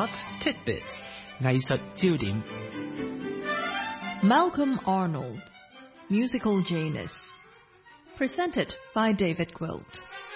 Art Tidbits 藝術焦點 Malcolm Arnold, Musical Janus. Presented by David Quilt.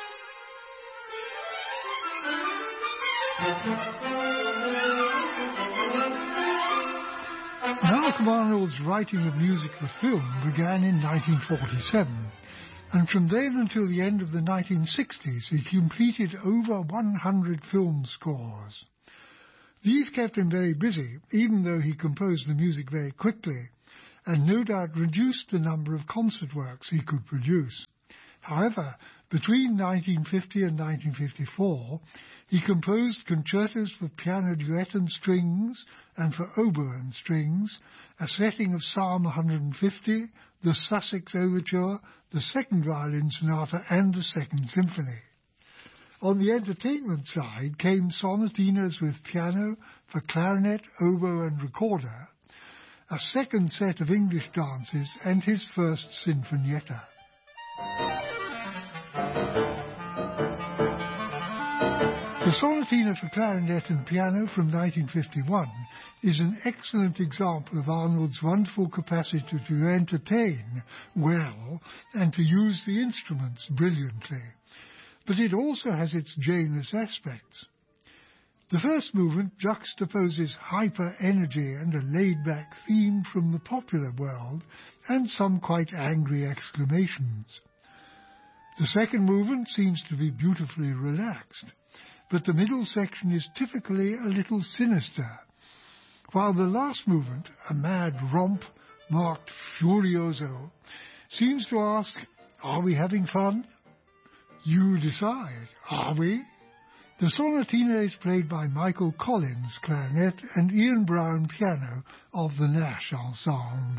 Malcolm Arnold's writing of music for film began in 1947, and from then until the end of the 1960s he completed over 100 film scores. These kept him very busy, even though he composed the music very quickly, and no doubt reduced the number of concert works he could produce. However, between 1950 and 1954, he composed concertos for piano duet and strings, and for oboe and strings, a setting of Psalm 150, the Sussex Overture, the Second Violin Sonata, and the Second Symphony. On the entertainment side came sonatinas with piano for clarinet, oboe, and recorder, a second set of English dances, and his first sinfonietta. The Sonatina for Clarinet and Piano from 1951 is an excellent example of Arnold's wonderful capacity to entertain well and to use the instruments brilliantly. But it also has its Janus aspects. The first movement juxtaposes hyper-energy and a laid-back theme from the popular world and some quite angry exclamations. The second movement seems to be beautifully relaxed, but the middle section is typically a little sinister, while the last movement, a mad romp marked furioso, seems to ask, are we having fun? You decide, are we? The Sonatina is played by Michael Collins, clarinet, and Ian Brown, piano, of the Nash Ensemble.